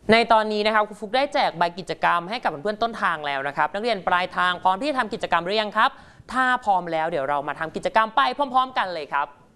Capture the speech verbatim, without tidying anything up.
ในตอนนี้นะครับครูฟุกได้แจกใบกิจกรรมให้กับเพื่อนๆต้นทางแล้วนะครับนักเรียนปลายทางพร้อมที่จะทำกิจกรรมหรือยังครับถ้าพร้อมแล้วเดี๋ยวเรามาทำกิจกรรมไปพร้อมๆกันเลยครับ